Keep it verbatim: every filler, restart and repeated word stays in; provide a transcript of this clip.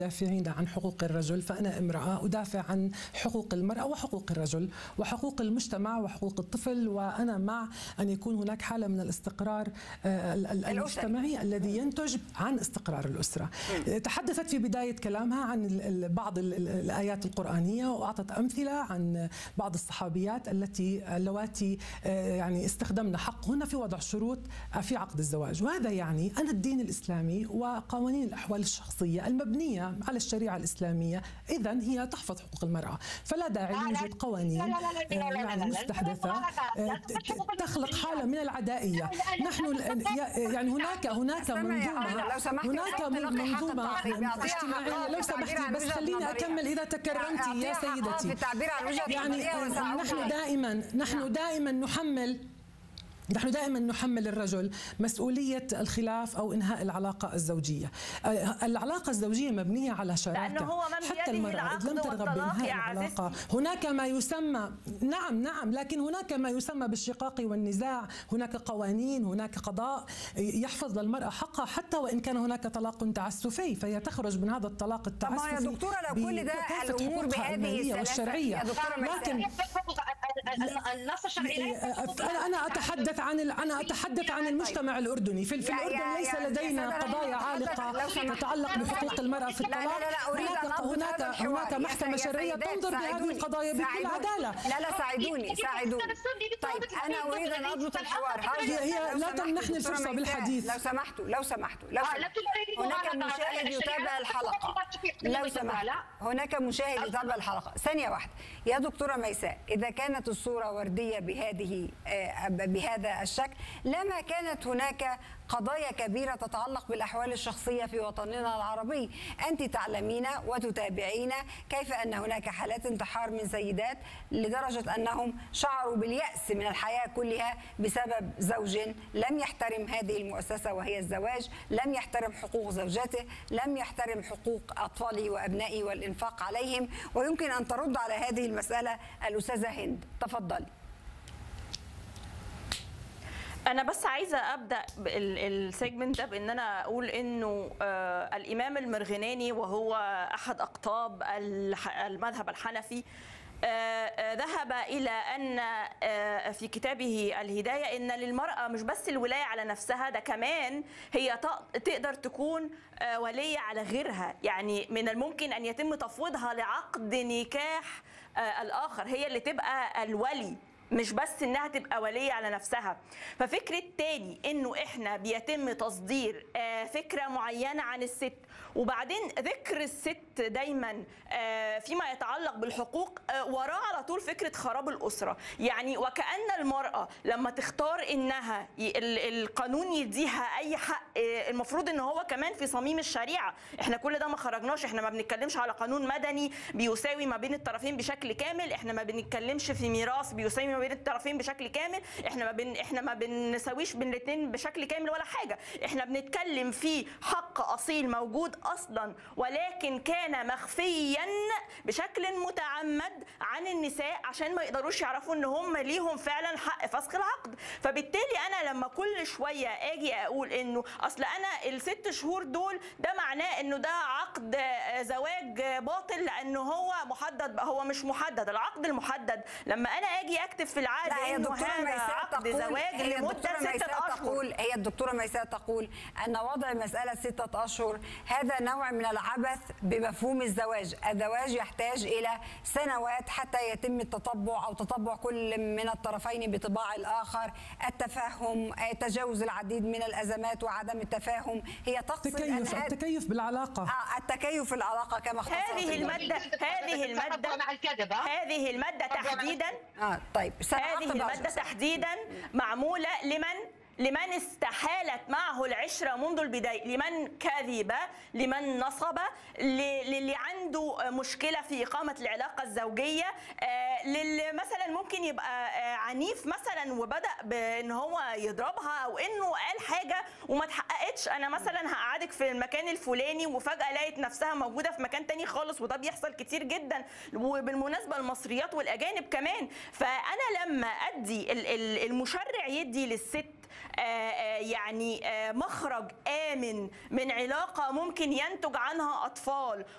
دافعين عن حقوق الرجل، فأنا امرأة أدافع عن حقوق المرأة وحقوق الرجل وحقوق المجتمع وحقوق الطفل، وأنا مع أن يكون هناك حالة من الاستقرار المجتمعي الذي ينتج عن استقرار الأسرة. تحدثت في بداية كلامها عن بعض الآيات القرآنية وأعطت أمثلة عن بعض الصحابيات التي اللواتي يعني استخدمن حقهن في وضع شروط في عقد الزواج، وهذا يعني أن الدين الإسلامي وقوانين الأحوال الشخصية المبنية على الشريعة الإسلامية إذن هي تحفظ حقوق المرأة، فلا داعي لوجود قوانين يعني مستحدثة تخلق حالة من العدائية. نحن يعني هناك هناك منظومة هناك منظومة اجتماعية. لو سمحتي بس خليني أكمل إذا تكرمتي يا سيدتي. يعني نحن دائما نحن دائما نحمل نحن دائما نحمل الرجل مسؤولية الخلاف أو إنهاء العلاقة الزوجية. العلاقة الزوجية مبنية على شراكة، حتى المرأة إذ لم ترغب بإنهاء العلاقة هناك ما يسمى نعم نعم لكن هناك ما يسمى بالشقاق والنزاع، هناك قوانين، هناك قضاء يحفظ للمرأة حقها حتى وإن كان هناك طلاق تعسفي، فهي تخرج من هذا الطلاق التعسفي. طب يا دكتورة لو كل ده الأمور بهذه والشرعية، لكن النص الشرعي أنا أتحدث عن أنا أتحدث عن المجتمع الأردني. في, في الأردن ليس لدينا قضايا عالقة تتعلق بحقوق المرأة في الطلاق. هناك هناك هناك محكمة شرعية تنظر بهذه القضايا بكل عدالة. لا لا ساعدوني ساعدوني. طيب أنا أريد أن أضبط الحوار. هي هي لا تمنحني الفرصة بالحديث. لو سمحتوا لو سمحتوا لو هناك مشاهد يتابع الحلقة. لو سمحت هناك مشاهد يتابع الحلقة. ثانية واحدة يا دكتورة ميساء، إذا كانت الصورة وردية بهذه بهذا الشكل لما كانت هناك قضايا كبيرة تتعلق بالأحوال الشخصية في وطننا العربي. أنت تعلمين وتتابعين كيف أن هناك حالات انتحار من سيدات لدرجة أنهم شعروا باليأس من الحياة كلها بسبب زوج لم يحترم هذه المؤسسة وهي الزواج، لم يحترم حقوق زوجاته، لم يحترم حقوق أطفاله وأبنائه والإنفاق عليهم. ويمكن أن ترد على هذه المسألة الأستاذة هند، تفضل. أنا بس عايزة أبدأ السيجمنت ده بأن أنا أقول إنه آه الإمام المرغناني وهو أحد أقطاب المذهب الحنفي آه ذهب إلى أن آه في كتابه الهداية إن للمرأة مش بس الولاية على نفسها، ده كمان هي تقدر تكون آه ولية على غيرها. يعني من الممكن أن يتم تفويضها لعقد نكاح آه الآخر، هي اللي تبقى الولي، مش بس انها تبقى ولية على نفسها. ففكرة تاني انه احنا بيتم تصدير فكرة معينة عن الست وبعدين ذكر الست دايما فيما يتعلق بالحقوق وراه على طول فكرة خراب الأسرة. يعني وكأن المرأة لما تختار انها القانون يديها اي حق المفروض ان هو كمان في صميم الشريعة. احنا كل ده ما خرجناش، احنا ما بنتكلمش على قانون مدني بيساوي ما بين الطرفين بشكل كامل، احنا ما بنتكلمش في ميراث بيساوي ما بين الطرفين بشكل كامل، احنا ما بن احنا ما بنساويش بين الاثنين بشكل كامل ولا حاجه، احنا بنتكلم في حق اصيل موجود اصلا ولكن كان مخفيا بشكل متعمد عن النساء عشان ما يقدروش يعرفوا ان هم ليهم فعلا حق فسخ العقد. فبالتالي انا لما كل شويه اجي اقول انه اصل انا الست شهور دول ده معناه انه ده عقد زواج باطل لانه هو محدد، هو مش محدد. العقد المحدد لما انا اجي اكتب في العقد انه هذا عقد زواج لمده ستة اشهر. هي الدكتوره ميساء تقول ان وضع مساله ستة اشهر هذا نوع من العبث بمفهوم الزواج. الزواج يحتاج الى سنوات حتى يتم التطبع او تطبع كل من الطرفين بطباع الاخر، التفاهم، تجاوز العديد من الازمات وعدم التفاهم. هي تقصد التكيف التكيف بالعلاقه اه التكيف العلاقه كما اختصرت. هذه الماده هذه الماده هذه الماده تحديدا اه طيب هذه المادة تحديدا معمولة لمن لمن استحالت معه العشرة منذ البداية، لمن كذب، لمن نصب، للي عنده مشكلة في إقامة العلاقة الزوجية، للي مثلا ممكن يبقى عنيف مثلا وبدأ بأن هو يضربها أو أنه قال حاجة وما تحققتش. أنا مثلا هقعدك في المكان الفلاني وفجأة لقيت نفسها موجودة في مكان تاني خالص، وده بيحصل كتير جدا وبالمناسبة المصريات والأجانب كمان. فأنا لما أدي المشرع يدي للست يعني مخرج آمن من علاقة ممكن ينتج عنها أطفال